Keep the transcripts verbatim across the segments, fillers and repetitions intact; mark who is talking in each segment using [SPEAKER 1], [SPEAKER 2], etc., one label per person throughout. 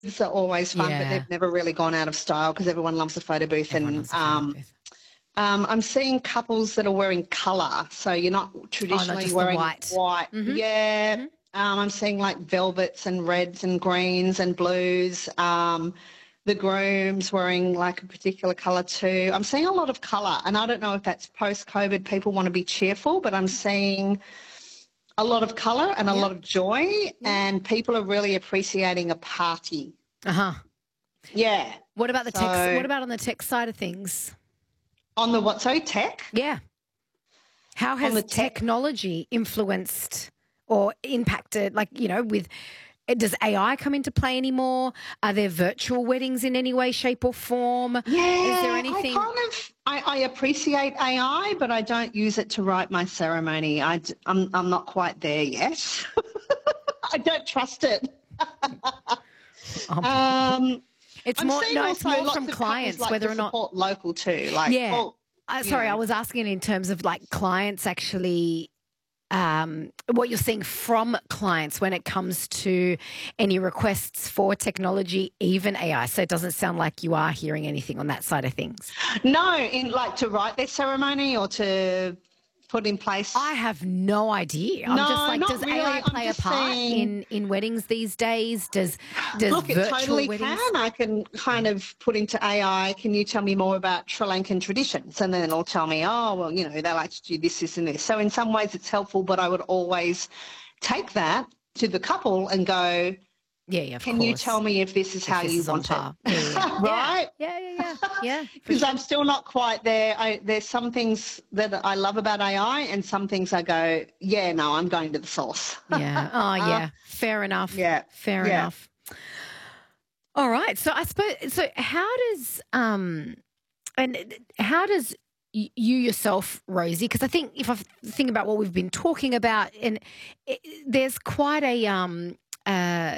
[SPEAKER 1] are always fun, but
[SPEAKER 2] Yeah.
[SPEAKER 1] they've never really gone out of style because everyone loves a photo booth.
[SPEAKER 2] Everyone
[SPEAKER 1] And
[SPEAKER 2] loves a photo
[SPEAKER 1] um,
[SPEAKER 2] booth.
[SPEAKER 1] um, I'm seeing couples that are wearing colour, so you're not
[SPEAKER 2] Oh, not
[SPEAKER 1] traditionally
[SPEAKER 2] just the
[SPEAKER 1] wearing
[SPEAKER 2] white.
[SPEAKER 1] white.
[SPEAKER 2] Mhm.
[SPEAKER 1] Yeah,
[SPEAKER 2] Mhm.
[SPEAKER 1] um, I'm seeing like velvets and reds and greens and blues. Um, the groom's wearing like a particular colour too. I'm seeing a lot of colour, and I don't know if that's post-COVID, people want to be cheerful, but I'm seeing a lot of colour and a
[SPEAKER 2] Yeah.
[SPEAKER 1] lot of joy,
[SPEAKER 2] Yeah.
[SPEAKER 1] and people are really appreciating a party.
[SPEAKER 2] Uh-huh.
[SPEAKER 1] Yeah.
[SPEAKER 2] What about the tech?
[SPEAKER 1] So
[SPEAKER 2] What about on the tech side of things?
[SPEAKER 1] on the what? Sorry, tech?
[SPEAKER 2] Yeah. How
[SPEAKER 1] On the
[SPEAKER 2] has
[SPEAKER 1] tech.
[SPEAKER 2] technology influenced or impacted, like, you know, with does A I come into play anymore? Are there virtual weddings in any way, shape, or form? Is there
[SPEAKER 1] Yeah, I
[SPEAKER 2] anything?
[SPEAKER 1] kind of I, I appreciate A I, but I don't use it to write my ceremony. I, d- I'm I'm not quite there yet. I don't trust it.
[SPEAKER 2] Um,
[SPEAKER 1] Um,
[SPEAKER 2] it's
[SPEAKER 1] I'm
[SPEAKER 2] more
[SPEAKER 1] seeing
[SPEAKER 2] no, it's
[SPEAKER 1] also
[SPEAKER 2] more
[SPEAKER 1] lots
[SPEAKER 2] from
[SPEAKER 1] of couples
[SPEAKER 2] clients,
[SPEAKER 1] like
[SPEAKER 2] whether
[SPEAKER 1] to
[SPEAKER 2] or not.
[SPEAKER 1] support local too. Like,
[SPEAKER 2] Yeah.
[SPEAKER 1] well,
[SPEAKER 2] Uh,
[SPEAKER 1] you
[SPEAKER 2] sorry, I
[SPEAKER 1] know,
[SPEAKER 2] was asking in terms of like clients actually. Um, what you're seeing from clients when it comes to any requests for technology, even A I. So it doesn't sound like you are hearing anything on that side of things.
[SPEAKER 1] no, in like to write their ceremony or to put in place.
[SPEAKER 2] I have no idea. I'm just
[SPEAKER 1] No,
[SPEAKER 2] like,
[SPEAKER 1] not
[SPEAKER 2] does A I
[SPEAKER 1] really. I'm
[SPEAKER 2] play a
[SPEAKER 1] just
[SPEAKER 2] part
[SPEAKER 1] saying.
[SPEAKER 2] in in weddings these days? Does does
[SPEAKER 1] Look, it
[SPEAKER 2] virtual
[SPEAKER 1] totally
[SPEAKER 2] weddings?
[SPEAKER 1] can. I can kind of put into A I, can you tell me more about Sri Lankan traditions? And then it'll tell me, oh, well, you know, they like to do this, this, and this. So in some ways it's helpful, but I would always take that to the couple and go,
[SPEAKER 2] Yeah, yeah, of
[SPEAKER 1] can you
[SPEAKER 2] course.
[SPEAKER 1] tell me if this is how
[SPEAKER 2] If this
[SPEAKER 1] you
[SPEAKER 2] is on
[SPEAKER 1] want it?
[SPEAKER 2] par. Yeah, yeah,
[SPEAKER 1] Right?
[SPEAKER 2] yeah, yeah, yeah, yeah, yeah, for
[SPEAKER 1] Because
[SPEAKER 2] sure.
[SPEAKER 1] I'm still not quite there. I, there's some things that I love about A I and some things I go, yeah, no, I'm going to the source.
[SPEAKER 2] Yeah. Oh, yeah. Fair enough.
[SPEAKER 1] Yeah.
[SPEAKER 2] Fair
[SPEAKER 1] Yeah.
[SPEAKER 2] enough. All right. So I suppose. So how does um, and how does y- you yourself, Rosie? Because I think if I think about what we've been talking about, and it, there's quite a um. Uh,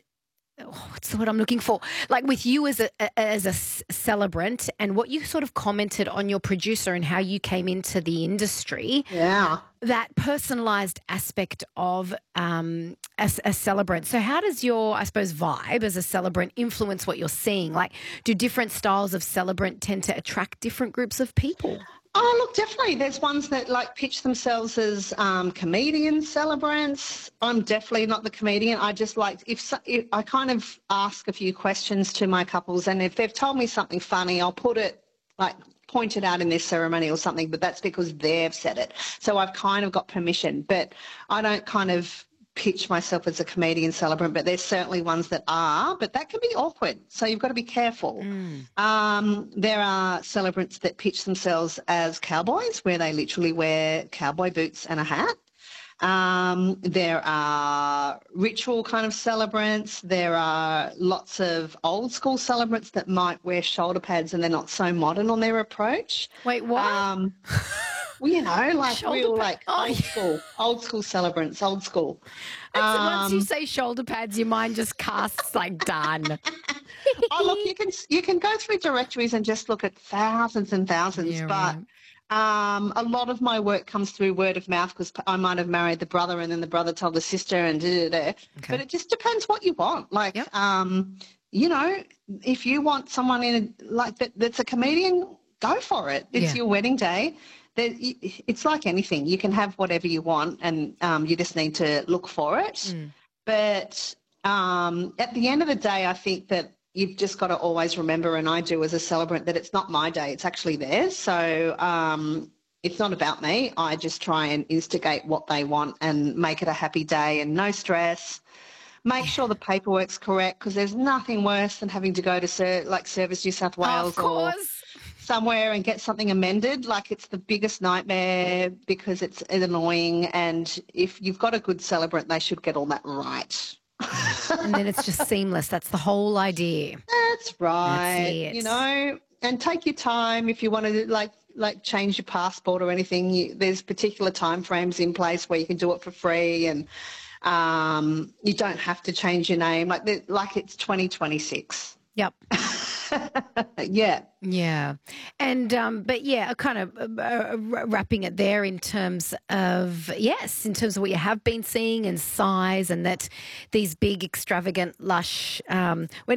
[SPEAKER 2] oh, what's the word I'm looking for? Like with you as a a- as a c- celebrant, and what you sort of commented on your producer and how you came into the industry,
[SPEAKER 1] Yeah.
[SPEAKER 2] that personalized aspect of um, a, a celebrant. So, how does your, I suppose, vibe as a celebrant influence what you're seeing? Like, do different styles of celebrant tend to attract different groups of people?
[SPEAKER 1] Oh, look, definitely. There's ones that like pitch themselves as um, comedian celebrants. I'm definitely not the comedian. I just like if, so, if I kind of ask a few questions to my couples, and if they've told me something funny, I'll put it like point it out in their ceremony or something. But that's because they've said it. So I've kind of got permission. But I don't kind of pitch myself as a comedian celebrant, but there's certainly ones that are, but that can be awkward. So you've got to be careful.
[SPEAKER 2] Mm.
[SPEAKER 1] Um, there are celebrants that pitch themselves as cowboys, where they literally wear cowboy boots and a hat. Um, there are ritual kind of celebrants. There are lots of old school celebrants that might wear shoulder pads and they're not so modern on their approach.
[SPEAKER 2] Wait, what?
[SPEAKER 1] Um, well, you know, like
[SPEAKER 2] Shoulder
[SPEAKER 1] real,
[SPEAKER 2] pa-
[SPEAKER 1] like
[SPEAKER 2] oh,
[SPEAKER 1] old
[SPEAKER 2] yeah.
[SPEAKER 1] school, old school celebrants, old school.
[SPEAKER 2] It's- once you
[SPEAKER 1] Um,
[SPEAKER 2] say shoulder pads, your mind just casts like done.
[SPEAKER 1] oh, look, you can you can go through directories and just look at thousands and thousands,
[SPEAKER 2] Yeah,
[SPEAKER 1] but
[SPEAKER 2] right.
[SPEAKER 1] um, a lot of my work comes through word of mouth because I might have married the brother and then the brother told the sister and da, da, da.
[SPEAKER 2] Okay.
[SPEAKER 1] But it just depends what you want. Like,
[SPEAKER 2] Yep.
[SPEAKER 1] um, you know, if you want someone in a, like that that's a comedian, go for it. It's
[SPEAKER 2] Yeah.
[SPEAKER 1] your wedding day. There, it's like anything. You can have whatever you want, and um, you just need to look for it.
[SPEAKER 2] Mm.
[SPEAKER 1] But um, at the end of the day, I think that you've just got to always remember, and I do as a celebrant, that it's not my day, it's actually theirs. So um, it's not about me. I just try and instigate what they want and make it a happy day and no stress. Make
[SPEAKER 2] Yeah.
[SPEAKER 1] sure the paperwork's correct, because there's nothing worse than having to go to ser- like Service New South
[SPEAKER 2] Oh, of
[SPEAKER 1] Wales or
[SPEAKER 2] course.
[SPEAKER 1] somewhere and get something amended. Like, it's the biggest nightmare because it's annoying, and if you've got a good celebrant, they should get all that right.
[SPEAKER 2] And then it's just seamless. That's the whole idea.
[SPEAKER 1] That's right.
[SPEAKER 2] it.
[SPEAKER 1] You know, and take your time if you want to like like change your passport or anything. You, there's particular time frames in place where you can do it for free, and um, you don't have to change your name. Like the, like it's twenty twenty-six.
[SPEAKER 2] Yep.
[SPEAKER 1] Yeah.
[SPEAKER 2] Yeah. And, um, but yeah, kind of uh, uh, wrapping it there in terms of, yes, in terms of what you have been seeing and size, and that these big, extravagant, lush, um, wedding